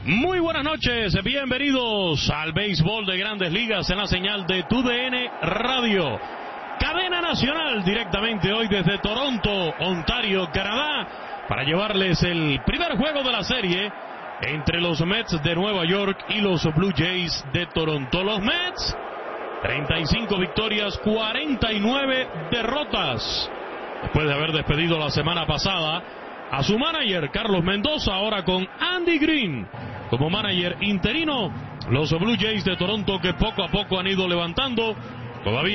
Muy buenas noches, bienvenidos al béisbol de Grandes Ligas en la señal de TUDN Radio. Cadena nacional directamente hoy desde Toronto, Ontario, Canadá, para llevarles el primer juego de la serie entre los Mets de Nueva York y los Blue Jays de Toronto. Los Mets, 35 victorias, 49 derrotas. Después de haber despedido la semana pasada a su manager Carlos Mendoza, ahora con Andy Green como manager interino, los Blue Jays de Toronto que poco a poco han ido levantando, todavía